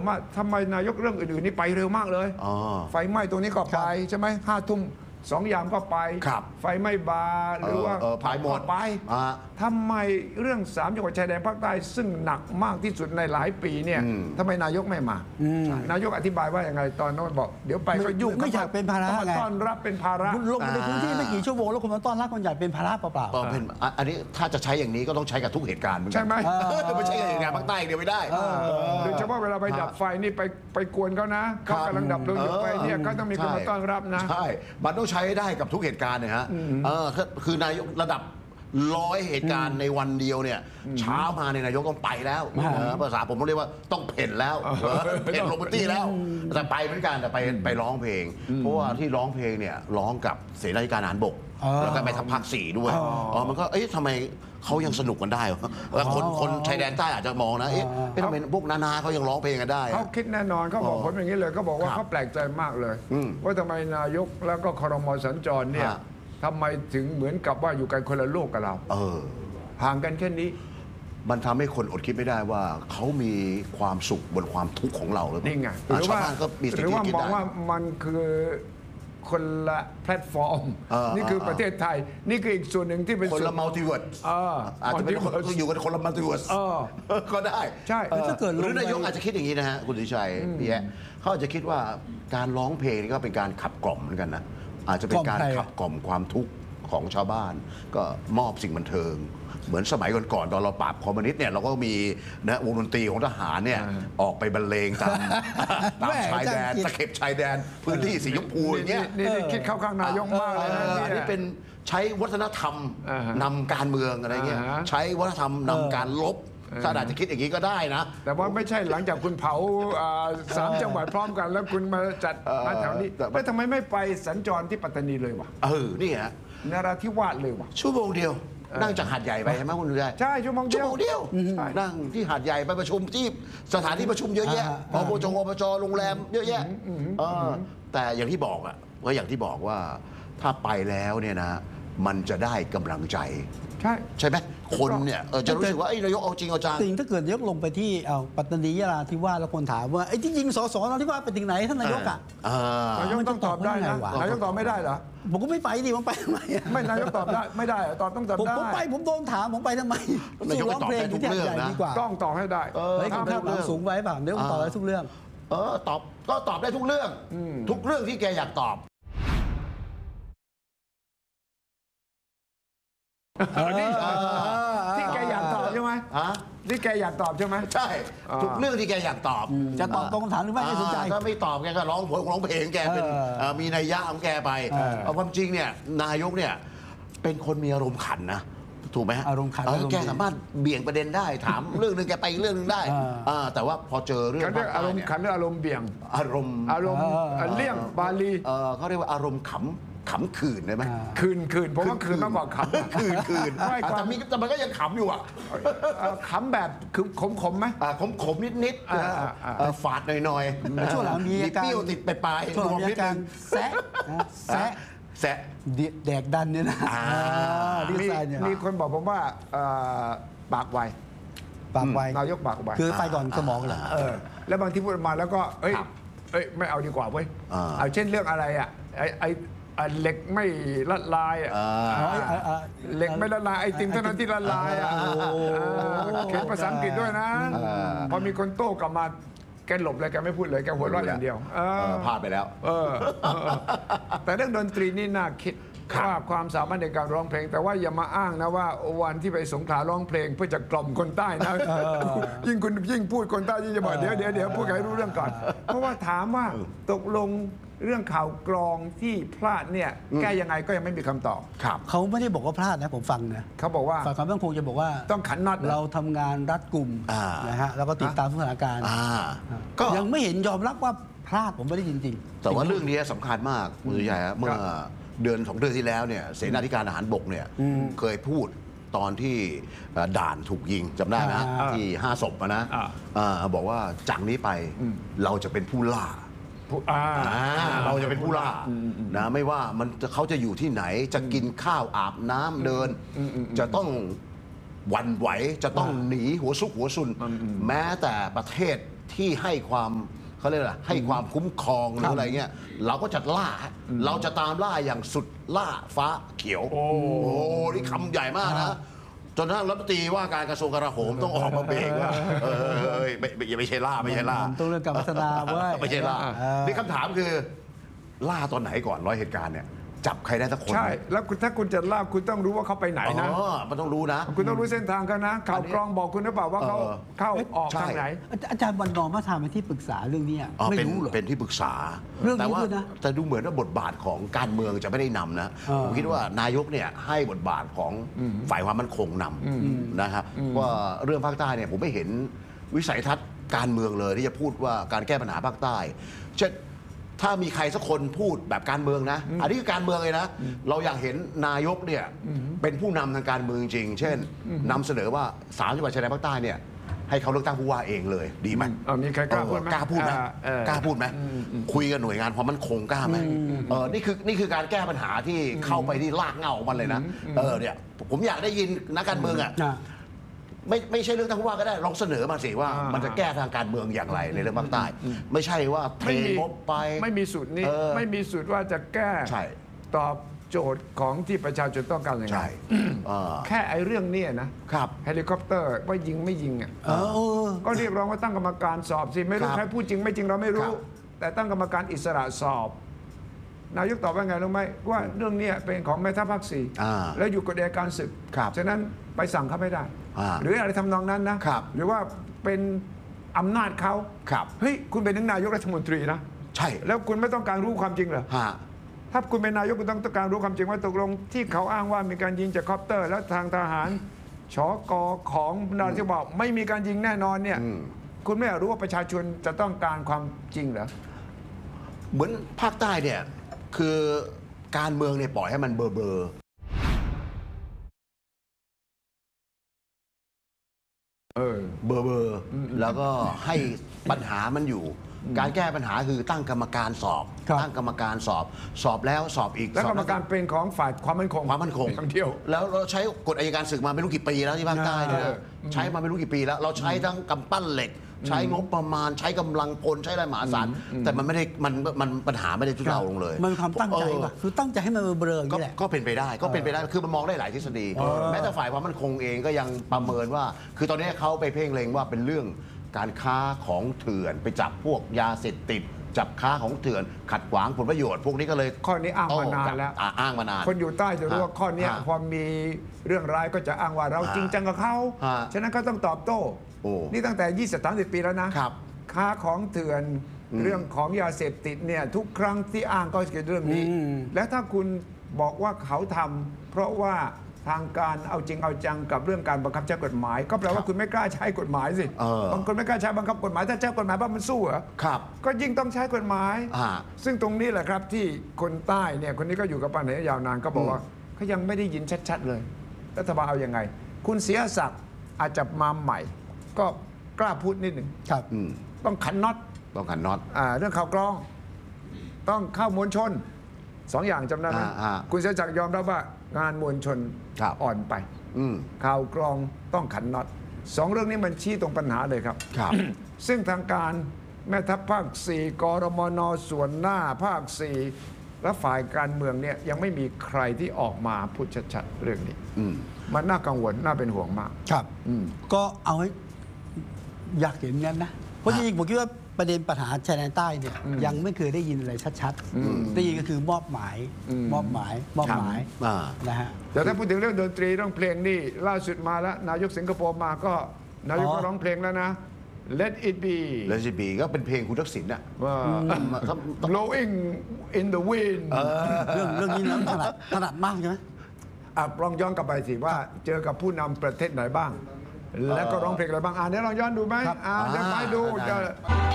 ว่าทำไมนายกเรื่องอื่นๆนี่ไปเร็วมากเลยไฟไหม้ตรงนี้ก็ไปใช่ไหม5 ทุ่ม2 ยามก็ไปไฟไหม้บาร์หรือว่าไปหมดไปทำไมเรื่อง3 จังหวัดชายแดนภาคใต้ซึ่งหนักมากที่สุดในหลายปีเนี่ยทำไมนายกไม่มานายกอธิบายว่าอย่างไงตอนโน้นบอกเดี๋ยวไปก็ยุ่งไม่อยากเป็นภาระไงต้อนรับเป็นภาระลงในพื้นที่ไม่กี่ชั่วโมงแล้วคุณมาต้อนรับคนใหญ่เป็นภาระเปล่าๆเป็นอันนี้ถ้าจะใช้อย่างนี้ก็ต้องใช้กับทุกเหตุการณ์ใช่ไหมไม่ใช่เหตุการณ์ภาคใต้เดียวไม่ได้โดยเฉพาะเวลาไปดับไฟนี่ไปกวนเขานะเขากำลังดับเพลิงอยู่ไปเนี่ยก็ต้องมีคนมาต้อนรับนะใช่มันต้องใช้ได้กับทุกเหตุการณ์เนี่ยฮะคือนายกระดับ100 เหตุการณ์ในวันเดียวเนี่ยเช้ามาในนายกต้องไปแล้วภาษาผมต้องเรียกว่าต้องเพ่นแล้วเพ่นลงพื้นที่แล้วแต่ไปเหมือนกันแต่ไปร้องเพลงเพราะว่าที่ร้องเพลงเนี่ยร้องกับเสนาธิการทหารบกแล้วก็ไปทำภาค 4ด้วยมันก็ทำไมเขายังสนุกกันได้แล้วคนชายแดนใต้อาจจะมองนะทำไมพวกนาเขายังร้องเพลงกันได้เขาคิดแน่นอนเขาบอกผมอย่างนี้เลยเขาบอกว่าเขาแปลกใจมากเลยว่าทำไมนายกแล้วก็ครม.สัญจรเนี่ยทำไมถึงเหมือนกับว่าอยู่กันคนละโลกกับเราห่างกันแค่นี้มันทำให้คนอดคิดไม่ได้ว่าเขามีความสุขบนความทุกข์ของเราเลยนี่ไงหรือว่าคิดมองว่ามันคือคนละแพลตฟอร์มนี่คือประเทศไทยนี่คืออีกส่วนหนึ่งที่เป็นคนละมัลติเวิร์สอาจจะเป็นอยู่กันคนละมัลติเวิร์สก็ได้ใช่ถ้าเกิดหรือนายกอาจจะคิดอย่างนี้นะฮะคุณสุชัยพี่แอ๊เขาอาจจะคิดว่าการร้องเพลงก็เป็นการขับกล่อมเหมือนกันนะอาจจะเป็นการขับกล่อมความทุกข์ของชาวบ้านก็มอบสิ่งบันเทิงเหมือนสมัยก่อนๆตอนเราปราบคอมมิวนิสต์เนี่ยเราก็มีนะวงดนตรีของทหารเนี่ยออกไปบรรเลงตามชายแดนตะเข็บชายแดนพื้นที่สีชมพูอย่างเงี้ยนี่คิดเข้าข้างนายกมากเลยนะอันนี้เป็นใช้วัฒนธรรมนำการเมืองอะไรเงี้ยใช้วัฒนธรรมนำการลบถ้าอาจจะคิดอย่างนี้ก็ได้นะแต่ว่าไม่ใช่หลังจากคุณเผา3 จังหวัดพร้อมกันแล้วคุณมาจัดมาแถวนี้แล้วทำไมไม่ไปสัญจรที่ปัตตานีเลยวะนี่ฮะนราธิวาสเลยวะชั่วโมงเดียวนั่งจากหาดใหญ่ไปใช่ไหมคุณใช่ชั่วโมงเดียวนั่งที่หาดใหญ่ไปประชุมที่สถานที่ประชุมเยอะแยะอบจโรงแรมเยอะแยะแต่อย่างที่บอกว่าอย่างที่บอกว่าถ้าไปแล้วเนี่ยนะมันจะได้กำลังใจใช่ไหมคนเนี่ยจะรู้สึกว่านายกเอาจริงเอาจังสิ่งถ้าเกิดนายกลงไปที่ปัตตานียะลาธิวาสแล้วคนถามว่าไอ้ที่ยิงสสนราธิวาสไปถึงไหนท่านนายกนายกต้องตอบได้นะนายกตอบไม่ได้เหรอผมก็ไม่ไปดิผมไปทำไมไม่นายกตอบได้ไม่ได้ตอบต้องตอบได้ผมไปผมโดนถามผมไปทำไมนายกตอบได้ทุกเรื่องนะต้องตอบให้ได้คำถามสูงไว้เปล่านายกตอบได้ทุกเรื่องตอบได้ทุกเรื่องที่แกอยากตอบที่แกอยากตอบใช่ไหมที่แกอยากตอบใช่ไหมใช่ทุกเรื่องที่แกอยากตอบจะตอบตรงคำถามหรือไม่สนใจถ้าไม่ตอบแกก็ร้องเพลงแกเป็นมีนัยยะของแกไปเอาความจริงเนี่ยนายกเนี่ยเป็นคนมีอารมณ์ขันนะถูกไหมอารมณ์ขันแกสามารถเบี่ยงประเด็นได้ถามเรื่องนึงแกไปเรื่องนึงได้แต่ว่าพอเจอเรื่องอารมณ์ขันหรืออารมณ์เบี่ยงอารมณ์เลี่ยงบาลีเขาเรียกว่าอารมณ์ขำขื่นได้ไหมขื่นเพราะว่าขื่นมากกว่าขำขื่นแต่มันก็ยังขำอยู่ขำแบบคือขมไหมขมนิดฝาดหน่อยช่วงหลังมีเปรี้ยวติดไปปลายช่วงหลังมีการแซะแดกดันเนี่ยนะมีคนบอกผมว่าปากไวนายกปากไวคือไปก่อนสมองเหรอแล้วบางที่พูดมาแล้วก็ไม่เอาดีกว่าเว้ยเอาเช่นเรื่องอะไรเหล็กไม่ละลายเหล็กไม่ละลายไอติมเท่านั้นที่ละลายเขียนภาษาอังกฤษด้วยนะพอมีคนโต้กลับมาแกหลบเลยแกไม่พูดเลยแกหัวเราะอย่างเดียวพลาดไปแล้วแต่เรื่องดนตรีนี่น่าคิดว่าความสามารถในการร้องเพลงแต่ว่าอย่ามาอ้างนะว่าวันที่ไปสงขลาร้องเพลงเพื่อจะกล่อมคนใต้นะยิ่งพูดคนใต้ยิ่งจะบอกเดี๋ยวพูดให้รู้เรื่องก่อนเพราะว่าถามว่าตกลงเรื่องข่าวกรองที่พลาดเนี่ยแก้ยังไงก็ยังไม่มีคำตอบเขาไม่ได้บอกว่าพลาดนะผมฟังนะเขาบอกว่าฝ่ายความมั่นคงจะบอกว่าต้องขันน็อตเราทำงานรัดกุมนะฮะแล้วก็ติดตามสถานการณ์ก็ยังไม่เห็นยอมรับว่าพลาดผมไม่ได้จริงๆแต่ว่าเรื่องนี้สำคัญมากคุณสุชัยเมื่อเดือน2 เดือนที่แล้วเนี่ยเสนาธิการทหารบกเนี่ยเคยพูดตอนที่ด่านถูกยิงจำได้นะที่5 ศพนะบอกว่าจากนี้ไปเราจะเป็นผู้ล่าเราจะเป็นผู้ล่านะไม่ว่าเขาจะอยู่ที่ไหนจะกินข้าวอาบน้ำเดินจะต้องหวั่นไหวจะต้องหนีหัวซุกหัวซุนแม้แต่ประเทศที่ให้ความเขาเรียกอะไรให้ความคุ้มครองหรืออะไรเงี้ยเราก็จะล่าเราจะตามล่าอย่างสุดล่าฟ้าเขียวโอ้นี่คำใหญ่มากนะจนทั้งรัฐมนตรีว่าการกระทรวงกลาโหมต้องออกมาเบรกว่าไม่ใช่ล่าไม่ใช่ล่าต้องเรื่องการพัฒนาเว้ยไม่ใช่ล่านี่คำถามคือล่าตอนไหนก่อนเหตุการณ์เนี่ยจับใครได้สักคนใช่แล้วถ้าคุณจะล่าคุณต้องรู้ว่าเขาไปไหนนะมันต้องรู้นะคุณต้องรู้เส้นทางเขานะข่าวกรองบอกคุณหรือเปล่าว่าเขาเข้าออกทางไหนอาจารย์วันนอร์มาทำเป็นที่ปรึกษาเรื่องนี้ไม่รู้หรอเป็นที่ปรึกษาแต่ว่าแต่ดูเหมือนว่าบทบาทของการเมืองจะไม่ได้นำนะผมคิดว่านายกเนี่ยให้บทบาทของฝ่ายความมั่นคงนำนะครับว่าเรื่องภาคใต้เนี่ยผมไม่เห็นวิสัยทัศน์การเมืองเลยที่จะพูดว่าการแก้ปัญหาภาคใต้เช่นถ้ามีใครสักคนพูดแบบการเมืองนะอันนี้คือการเมืองเลยนะเราอยากเห็นนายกเนี่ยเป็นผู้นำทางการเมืองจริงเช่นนำเสนอว่า3จังหวัดชายแดนภาคใต้เนี่ยให้เขาเลือกตั้งผู้ว่าเองเลยดีไหมมีใครกล้าพูดไหมกล้าพูดไหมกล้าพูดไหมคุยกับหน่วยงานความมั่นคงกล้าไหมนี่คือการแก้ปัญหาที่เข้าไปที่รากเหง้าของมันเลยนะเนี่ยผมอยากได้ยินนักการเมืองอ่ะไม่ใช่เรื่องทางผู้ว่าก็ได้ลองเสนอมาสิว่ามันจะแก้ทางการเมืองอย่างไรในเรื่องภาคใต้ไม่ใช่ว่าเทงบไปไม่มีสูตรนี้ไม่มีสูตรว่าจะแก้ตอบโจทย์ของที่ประชาชนต้องการอย่างไรแค่ไอ้เรื่องนี้นะครับเฮลิคอปเตอร์ว่ายิงไม่ยิงอ่ะก็เรียกร้องว่าตั้งกรรมการสอบสิไม่รู้ใครพูดจริงไม่จริงเราไม่รู้แต่ตั้งกรรมการอิสระสอบนายกตอบว่าไงรู้ไหมว่าเรื่องนี้เป็นของแม่ทัพภาค 4แล้วอยู่กฎอัยการศึกฉะนั้นไปสั่งเขาไม่ได้หรืออะไรทำนองนั้นนะหรือว่าเป็นอำนาจเขาเฮ้ยคุณเป็นนายกรัฐมนตรีนะใช่แล้วคุณไม่ต้องการรู้ความจริงเหรอถ้าคุณเป็นนายกคุณต้องการรู้ความจริงว่าตกลงที่เขาอ้างว่ามีการยิงจากคอปเตอร์ แล้วทางทหารชกของนายกบอกไม่มีการยิงแน่นอนเนี่ยคุณไม่อยากรู้ว่าประชาชนจะต้องการความจริงเหรอเหมือนภาคใต้เนี่ยคือการเมืองเนี่ยปล่อยให้มันเบลอแล้วก็ให้ปัญหามันอยู่การแก้ปัญหาคือตั้งกรรมการสอบตั้งกรรมการสอบแล้วสอบอีกแล้วกรรมการเป็นของฝ่ายความมั่นคงทั้งเดียวแล้วเราใช้กฎอัยการศึกมาไม่รู้กี่ปีแล้วที่ภาคใต้เนี่ยใช้มาไม่รู้กี่ปีแล้วเราใช้ทั้งกำปั้นเหล็กใช้งบประมาณใช้กำลังพลใช้อะไรมหาศาลแต่มันไม่ได้มันปัญหาไม่ได้ทุเลาลงเลยมันความตั้งใจป่ะคือตั้งใจให้มันเบลออย่างนี้แหละก็เป็นไปได้คือมันมองได้หลายทฤษฎีแม้แต่ฝ่ายความมั่นคงเองก็ยังประเมินว่าคือตอนนี้เขาไปเพ่งเล็งว่าเป็นเรื่องการค้าของเถื่อนไปจับพวกยาเสพติดจับค้าของเถื่อนขัดขวางผลประโยชน์พวกนี้ก็เลยข้อนี้อ้างมานานแล้วอ้างมานานคนอยู่ใต้จะรู้ว่าข้อนี้พอมีเรื่องร้ายก็จะอ้างว่าเราจริงจังกับเขาฉะนั้นเขาต้องตอบโต้นี่ตั้งแต่20-30 ปีแล้วนะค้าของเถื่อนเรื่องของยาเสพติดเนี่ยทุกครั้งที่อ้างก็เกี่ยวกับเรื่องนี้และถ้าคุณบอกว่าเขาทำเพราะว่าทางการเอาจริงเอาจังกับเรื่องการบังคับใช้กฎหมายก็แปลว่าคุณไม่กล้าใช้กฎหมายสิบางคนไม่กล้าใช้บังคับกฎหมายถ้าใช้กฎหมายบ้ามันสู้เหรอก็ยิ่งต้องใช้กฎหมายซึ่งตรงนี้แหละครับที่คนใต้เนี่ยคนนี้ก็อยู่กับปัญหายาวนานก็บอกว่าเขายังไม่ได้ยินชัดๆเลยรัฐบาลเอายังไงคุณเสียศักดิ์อาจจะมาใหม่ก็กล้าพูดนิดหนึ่งต้องขันน็อตเรื่องข่าวกรองต้องเข้ามวลชน2 อย่างจำได้ไหมคุณเสียศักดิ์ยอมรับว่างานมวลชนอ่อนไปข่าวกรองต้องขันน็อต2 เรื่องนี้มันชี้ตรงปัญหาเลยครับซึ่งทางการแม่ทัพภาค 4กรมน.ส่วนหน้าภาค 4และฝ่ายการเมืองเนี่ยยังไม่มีใครที่ออกมาพูดชัดๆเรื่องนี้มันน่ากังวลน่าเป็นห่วงมากครับก็เอาให้อยากเห็นงั้นนะเพราะจริงๆผมคิดว่าประเด็นปัญหาชายแดนใต้เนี่ยยังไม่เคยได้ยินอะไรชัดๆได้ยินก็คือมอบหมายนะฮะแต่ถ้าพูดถึงเรื่องดนตรีเรื่องเพลงนี่ล่าสุดมาแล้วนายกสิงคโปร์มาก็นายกก็ร้องเพลงแล้วนะ Let it be ก็เป็นเพลงคุณทักษิณน่ะ Blowing in the wind เรื่องนี้น้ำถนัดมากใช่ไหมลองย้อนกลับไปสิว่าเจอกับผู้นำประเทศไหนบ้างแล้วก็ร้องเพลงอะไรบ้างเดี๋ยวลองย้อนดูไหมเดี๋ยวไปดู